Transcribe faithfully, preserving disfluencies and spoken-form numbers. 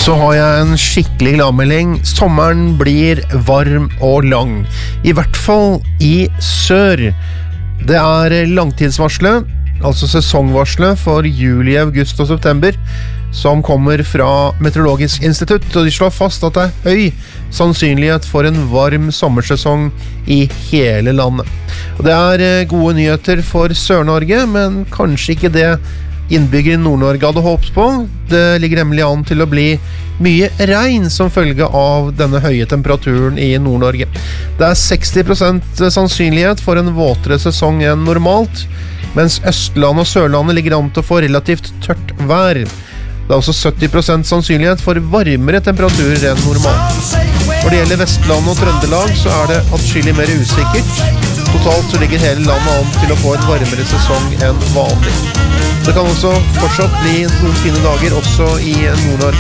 Så har jeg en skikkelig gladmelding. Sommeren blir varm og lang. I hvert fall i sør. Det er langtidsvarslet, altså sesongvarslet for juli, august og september, som kommer fra Meteorologisk institutt, og de slår fast at det er høy sannsynlighet for en varm sommersesong i hele landet. Og det er gode nyheter for Sør-Norge, men kanskje ikke det innbyggere i Nord-Norge hadde håpet på. Det ligger nemlig an til å bli mye regn som følge av denne høye temperaturen i Nord-Norge. Det er seksti prosent sannsynlighet for en våtere sesong enn normalt, mens Østlandet og Sørlandet ligger an til å få relativt tørt vær. Det er også sytti prosent sannsynlighet for varmere temperaturer enn normalt. Når det gjelder Vestlandet og Trøndelag, så er det atskillig mer usikkert. Totalt så ligger hele landet an til å få en varmere sesong enn vanlig. Det kan også fortsatt bli noen fine dager også i Nord-Norge.